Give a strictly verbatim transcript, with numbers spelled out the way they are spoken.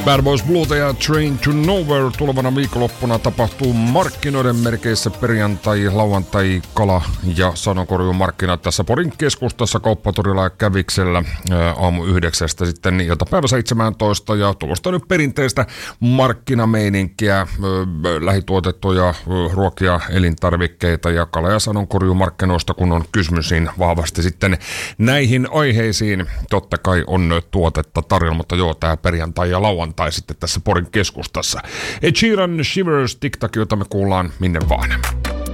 Bad Boys Blueta ja Train to Nowhere tulevana viikonloppuna tapahtuu markkinoiden merkeissä perjantai, lauantai, kala- ja sanonkorjuumarkkinat tässä Porin keskustassa Kauppatorilla ja Käviksellä ää, aamu yhdeksästä sitten iltapäivä seitsemäntoista ja tulosta nyt perinteistä markkinameininkiä, ää, lähituotettuja ää, ruokia, elintarvikkeita ja kala- ja sanonkorjuumarkkinoista, kun on kysymys, niin vahvasti sitten näihin aiheisiin totta kai on tuotetta tarjolla, mutta joo, tää perjantai ja lauantai tai sitten tässä Porin keskustassa. Ed Sheeran, Shivers, TikTok, jota me kuullaan minne vaan.